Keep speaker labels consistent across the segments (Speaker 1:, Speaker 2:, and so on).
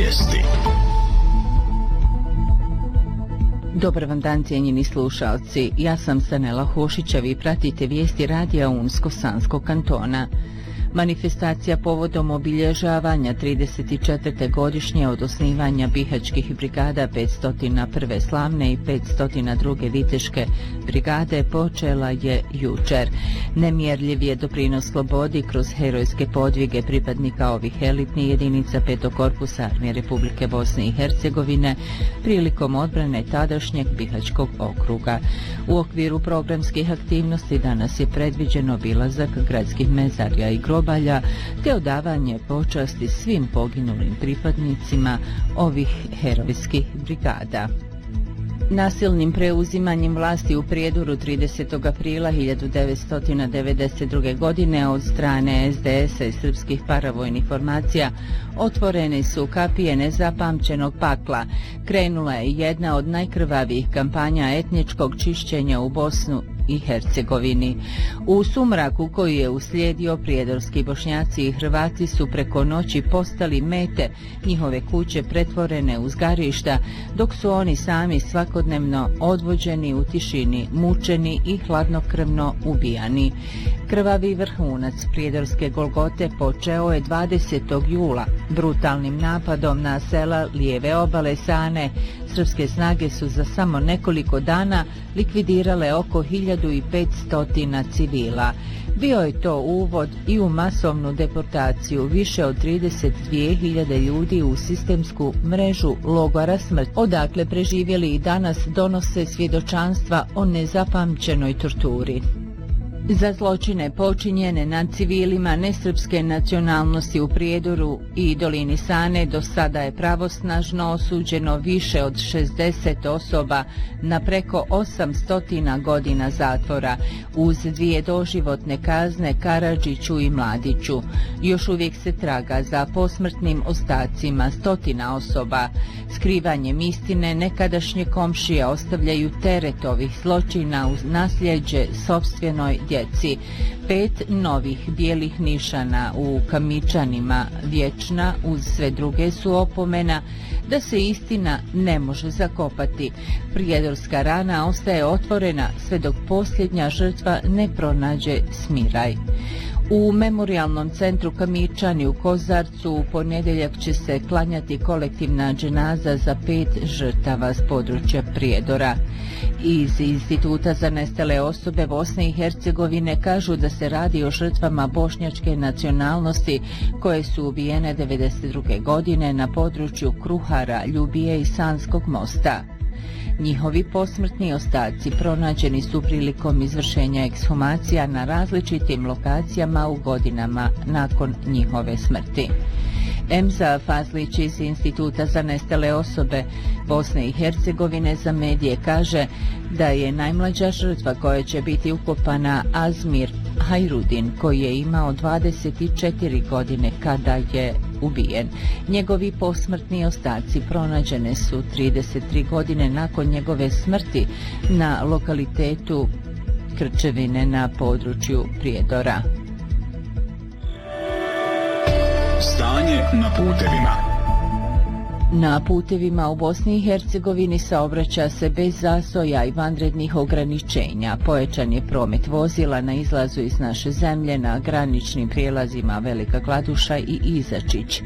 Speaker 1: Vijesti.
Speaker 2: Dobar vam dan, cijenjeni slušalci. Ja sam Sanela Hošića, vi pratite vijesti radija Unsko-Sanskog kantona. Manifestacija povodom obilježavanja 34. godišnje od osnivanja bihaćkih brigada 501. slavne i 502. viteške brigade počela je jučer. Nemjerljiv je doprinos slobodi kroz herojske podvige pripadnika ovih elitnih jedinica 5. korpusa Armije Republike Bosne i Hercegovine prilikom odbrane tadašnjeg bihaćkog okruga. U okviru programskih aktivnosti danas je predviđen obilazak gradskih mezarja i grobalja te odavanje počasti svim poginulim pripadnicima ovih herojskih brigada. Nasilnim preuzimanjem vlasti u Prijedoru 30. aprila 1992. godine od strane SDS-a i srpskih paravojnih formacija otvorene su kapije nezapamćenog pakla. Krenula je jedna od najkrvavijih kampanja etničkog čišćenja u Bosnu i Hercegovini. U sumraku koji je uslijedio, prijedorski Bošnjaci i Hrvati su preko noći postali mete, njihove kuće pretvorene u zgarišta, dok su oni sami svakodnevno odvođeni u tišini, mučeni i hladnokrvno ubijani. Krvavi vrhunac prijedorske Golgote počeo je 20. jula brutalnim napadom na sela lijeve obale Sane. Srpske snage su za samo nekoliko dana likvidirale oko 1500 civila. Bio je to uvod i u masovnu deportaciju više od 32.000 ljudi u sistemsku mrežu logora smrti, odakle preživjeli i danas donose svjedočanstva o nezapamćenoj torturi. Za zločine počinjene nad civilima nesrpske nacionalnosti u Prijedoru i dolini Sane do sada je pravosnažno osuđeno više od 60 osoba na preko 800 godina zatvora, uz 2 doživotne kazne Karadžiću i Mladiću. Još uvijek se traga za posmrtnim ostacima stotina osoba. Skrivanjem istine nekadašnje komšije ostavljaju teret ovih zločina uz nasljeđe sopstvenoj djeci. 5 novih bijelih nišana u Kamičanima vječna uz sve druge su opomena da se istina ne može zakopati. Prijedorska rana ostaje otvorena sve dok posljednja žrtva ne pronađe smiraj. U memorialnom centru Kamičani u Kozarcu u ponedjeljak će se klanjati kolektivna dženaza za 5 žrtava s područja Prijedora. Iz Instituta za nestale osobe Bosne i Hercegovine kažu da se radi o žrtvama bošnjačke nacionalnosti koje su ubijene 1992. godine na području Kruhara, Ljubije i Sanskog mosta. Njihovi posmrtni ostaci pronađeni su prilikom izvršenja ekshumacija na različitim lokacijama u godinama nakon njihove smrti. Emza Fazlić iz Instituta za nestale osobe Bosne i Hercegovine za medije kaže da je najmlađa žrtva koja će biti ukopana Azmir Hajrudin, koji je imao 24 godine kada je ubijen. Njegovi posmrtni ostaci pronađene su 33 godine nakon njegove smrti na lokalitetu Krčevine na području Prijedora.
Speaker 1: Stanje na putevima.
Speaker 2: Na putevima u Bosni i Hercegovini saobraća se bez zastoja i vanrednih ograničenja. Pojačan je promet vozila na izlazu iz naše zemlje na graničnim prijelazima Velika Kladuša i Izačić.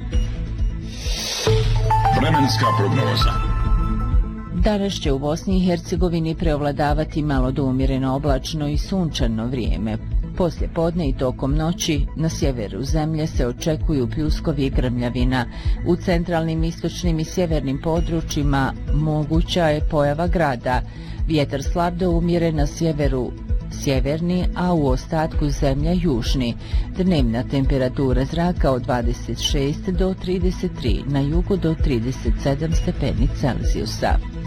Speaker 1: Vremenska prognoza.
Speaker 2: Danas će u Bosni i Hercegovini preovladavati malo do umjereno oblačno i sunčano vrijeme. Poslije podne i tokom noći na sjeveru zemlje se očekuju pljuskovi i grmljavina. U centralnim, istočnim i sjevernim područjima moguća je pojava grada. Vjetar slab do umjeren na sjeveru sjeverni, a u ostatku zemlje južni. Dnevna temperatura zraka od 26 do 33, na jugu do 37 stepeni Celzijusa.